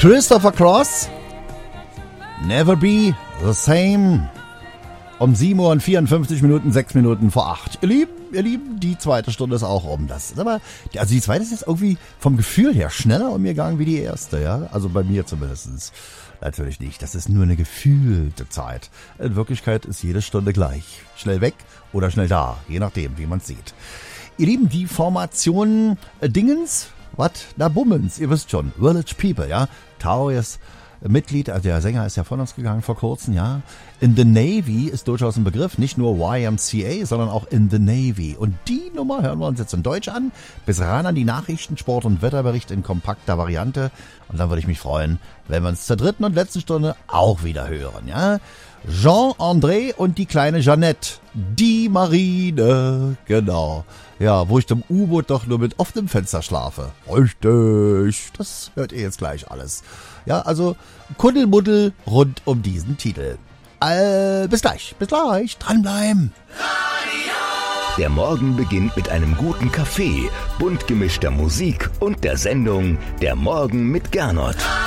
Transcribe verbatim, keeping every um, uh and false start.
Christopher Cross, Never Be the Same. Um sieben Uhr und vierundfünfzig Minuten, sechs Minuten vor acht. Ihr Lieben, ihr Lieben, die zweite Stunde ist auch um. Das ist aber, also die zweite ist jetzt irgendwie vom Gefühl her schneller um mir gegangen wie die erste, ja. Also bei mir zumindest. Natürlich nicht. Das ist nur eine gefühlte Zeit. In Wirklichkeit ist jede Stunde gleich. Schnell weg oder schnell da. Je nachdem, wie man es sieht. Ihr Lieben, die Formation äh, Dingens, was? Na Bummens, ihr wisst schon. Village People, ja. Tao ist Mitglied, also der Sänger ist ja von uns gegangen vor kurzem, ja. In the Navy ist durchaus ein Begriff, nicht nur Y M C A, sondern auch in the Navy. Und die Nummer hören wir uns jetzt in Deutsch an, bis ran an die Nachrichten, Sport und Wetterbericht in kompakter Variante. Und dann würde ich mich freuen, wenn wir uns zur dritten und letzten Stunde auch wieder hören, ja. Jean-André und die kleine Jeannette, die Marine, genau. Ja, wo ich dem U-Boot doch nur mit offenem Fenster schlafe. Richtig, das hört ihr jetzt gleich alles. Ja, also Kuddelmuddel rund um diesen Titel. Äh, bis gleich, bis gleich, dranbleiben. Der Morgen beginnt mit einem guten Kaffee, bunt gemischter Musik und der Sendung Der Morgen mit Gernot.